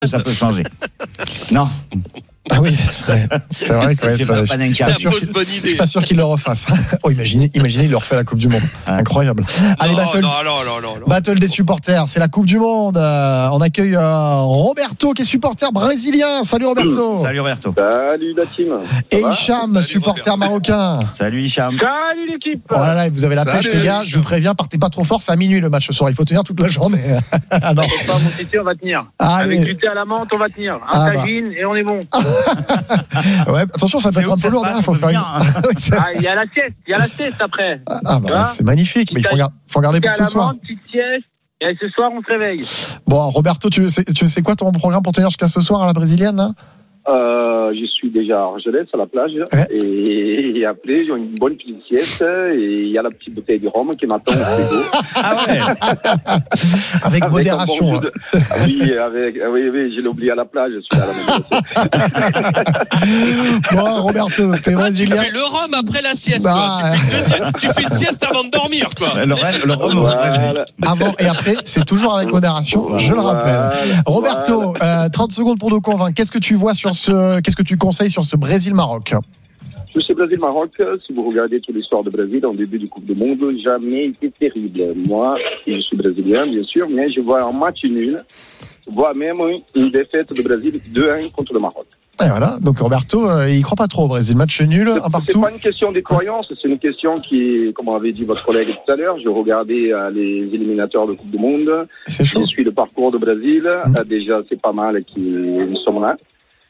ça peut changer. Non. Ah oui, c'est vrai que je suis pas sûr qu'il le refasse. Oh, imaginez, il leur fait la Coupe du Monde. Incroyable. Allez, battle des supporters, c'est la Coupe du Monde. On accueille Roberto qui est supporter brésilien. Salut Roberto. Salut Roberto. Salut la team. Et Hicham, supporter marocain. Salut Hicham. Salut l'équipe. Oh là là, vous avez la pêche les gars, je vous préviens, partez pas trop fort, c'est à minuit le match ce soir, il faut tenir toute la journée. Non. Pas mon cité, on va tenir. Allez. Avec du thé à la menthe, on va tenir. Un tagine et on est bon. Ouais, attention, ça peut être un peu lourd. Faut faire il y a la sieste après. C'est magnifique, mais il faut regarder pour ce soir. Petite sieste, et ce soir on se réveille. Bon, Roberto, tu sais quoi ton programme pour tenir jusqu'à ce soir à la brésilienne là? Je suis déjà à Argelès à la plage et après j'ai une bonne petite sieste et il y a la petite bouteille de rhum qui m'attend au frigo. Ah ouais. Avec modération. Oui, je l'ai oublié à la plage. Je suis à la même. Bon, Roberto, t'es brésilien. Tu fais le rhum après la sieste. Tu fais une sieste avant de dormir, quoi. Le rhum. Voilà. Avant et après, c'est toujours avec modération. Je le rappelle. Roberto, 30 secondes pour nous convaincre. Qu'est-ce que tu vois qu'est-ce que tu conseilles sur ce Brésil-Maroc? Sur ce Brésil-Maroc, si vous regardez toute l'histoire de Brésil en début du Coupe du Monde, jamais été terrible. Moi, je suis brésilien, bien sûr, mais je vois un match nul, voire même une défaite de Brésil 2-1 contre le Maroc. Et voilà, donc Roberto, il croit pas trop au Brésil. Match nul, un partout. C'est pas une question de croyance, c'est une question qui, comme avait dit votre collègue tout à l'heure, je regardais les éliminateurs de Coupe du Monde. C'est chaud. Je suis le parcours de Brésil. Déjà, c'est pas mal qu'ils sont là.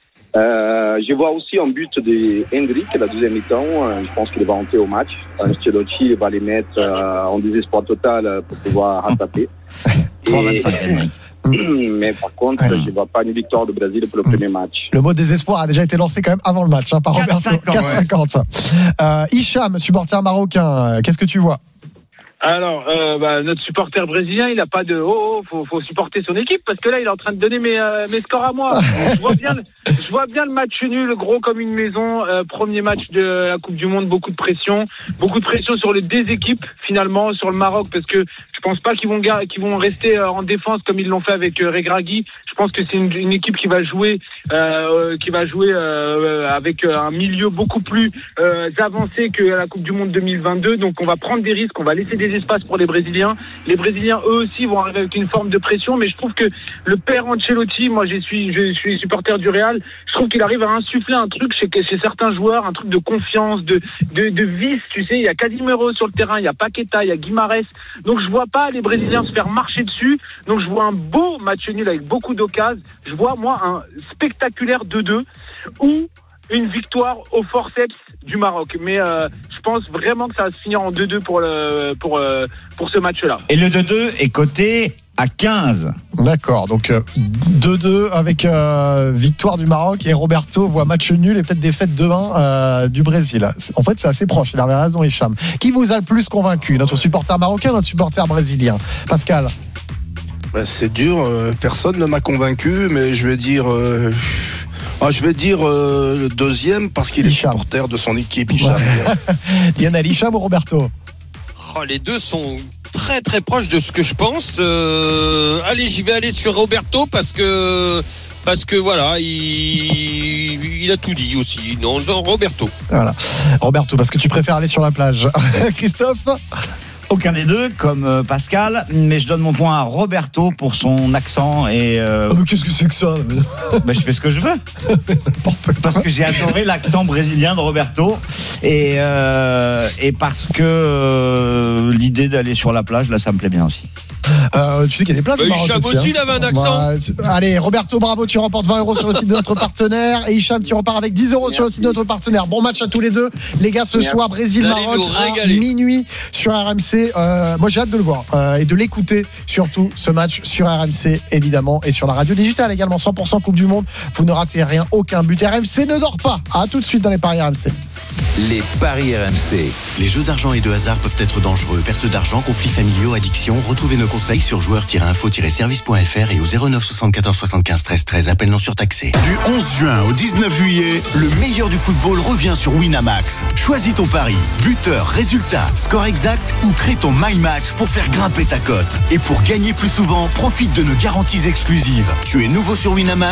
Je vois aussi un but de Hendrick, la deuxième mi-temps. Je pense qu'il va entrer au match. Ancelotti va les mettre en désespoir total pour pouvoir rattraper. 3-25 Hendrick. Mais par contre, je ne vois pas une victoire du Brésil pour le premier match. Le mot désespoir a déjà été lancé quand même avant le match, par Roberto. 4-50. Hicham, supporter marocain, qu'est-ce que tu vois? Alors, notre supporter brésilien, il a pas de faut supporter son équipe parce que là, il est en train de donner mes scores à moi. Je vois bien le match nul, gros comme une maison. Premier match de la Coupe du Monde, beaucoup de pression sur les deux équipes finalement sur le Maroc parce que je pense pas qu'ils vont rester en défense comme ils l'ont fait avec Regragui. Je pense que c'est une équipe qui va jouer avec un milieu beaucoup plus avancé que la Coupe du Monde 2022. Donc on va prendre des risques, on va laisser des espaces pour les Brésiliens. Les Brésiliens, eux aussi, vont arriver avec une forme de pression, mais je trouve que le père Ancelotti, moi je suis supporter du Real, je trouve qu'il arrive à insuffler un truc chez certains joueurs, un truc de confiance, de vice, tu sais, il y a Casemiro sur le terrain, il y a Paqueta, il y a Guimarães, donc je vois pas les Brésiliens se faire marcher dessus, donc je vois un beau match nul avec beaucoup d'occasions, je vois moi un spectaculaire 2-2 ou une victoire au forceps du Maroc. Mais je pense vraiment que ça va se finir en 2-2 pour ce match-là. Et le 2-2 est coté à 15. D'accord, donc 2-2 avec victoire du Maroc et Roberto voit match nul et peut-être défaite 2-1 du Brésil. En fait, c'est assez proche, il avait raison Hicham. Qui vous a le plus convaincu? Notre supporter marocain ou notre supporter brésilien? Pascal? C'est dur, personne ne m'a convaincu, mais je vais dire... le deuxième parce qu'il est supporter de son équipe, Hicham. Lionel, Hicham ou Roberto? Les deux sont très très proches de ce que je pense. Allez, j'y vais aller sur Roberto parce que voilà, il a tout dit aussi. Non, Roberto. Voilà. Roberto, parce que tu préfères aller sur la plage. Christophe? Aucun des deux, comme Pascal, mais je donne mon point à Roberto pour son accent et. Qu'est-ce que c'est que ça? Je fais ce que je veux. Parce que j'ai adoré l'accent brésilien de Roberto et parce que l'idée d'aller sur la plage, là, ça me plaît bien aussi. Tu sais qu'il y a des plages au Maroc Hicham aussi, il avait un accent. Allez, Roberto, bravo, tu remportes 20 € sur le site de notre partenaire. Et Hicham, tu repars avec 10 € sur le site de notre partenaire. Bon match à tous les deux. Les gars, ce soir, Brésil-Maroc à minuit sur RMC. Moi, j'ai hâte de le voir et de l'écouter, surtout ce match sur RMC, évidemment, et sur la radio digitale également. 100% Coupe du Monde. Vous ne ratez rien, aucun but. RMC ne dort pas. À tout de suite dans les paris RMC. les paris RMC. Les jeux d'argent et de hasard peuvent être dangereux. Perte d'argent, conflits familiaux, addiction. Retrouvez nos conseils sur joueurs-info-service.fr et au 09 74 75 13 13. Appel non surtaxé. Du 11 juin au 19 juillet, le meilleur du football revient sur Winamax. Choisis ton pari, buteur, résultat, score exact ou crée ton My Match pour faire grimper ta cote. Et pour gagner plus souvent, profite de nos garanties exclusives. Tu es nouveau sur Winamax?